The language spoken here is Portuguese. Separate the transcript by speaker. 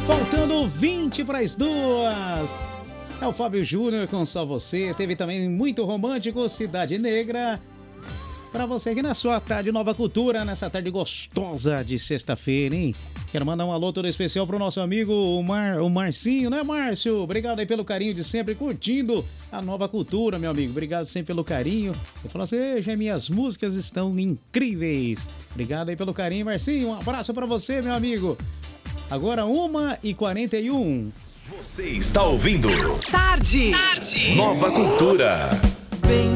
Speaker 1: Faltando 20 para as 2. É o Fábio Júnior com Só Você. Teve também Muito Romântico, Cidade Negra. Para você aqui na sua tarde Nova Cultura, nessa tarde gostosa de sexta-feira, hein? Quero mandar um alô todo especial pro nosso amigo o Marcinho, né, Márcio? Obrigado aí pelo carinho de sempre, curtindo a Nova Cultura, meu amigo. Obrigado sempre pelo carinho. Ele falou assim, minhas músicas estão incríveis. Obrigado aí pelo carinho, Marcinho. Um abraço para você, meu amigo. Agora 1h41.
Speaker 2: Você está ouvindo
Speaker 3: Tarde.
Speaker 2: Nova Cultura.